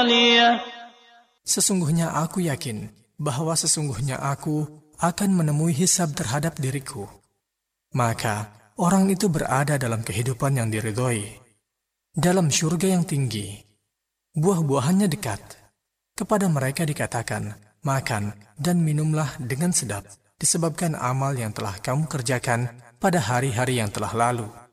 غالية. Sesungguhnya aku yakin bahwa sesungguhnya aku akan menemui hisab terhadap diriku. Maka orang itu berada dalam kehidupan yang diridhoi, dalam syurga yang tinggi. Buah-buahannya dekat. Kepada mereka dikatakan, makan dan minumlah dengan sedap, disebabkan amal yang telah kamu kerjakan pada hari-hari yang telah lalu.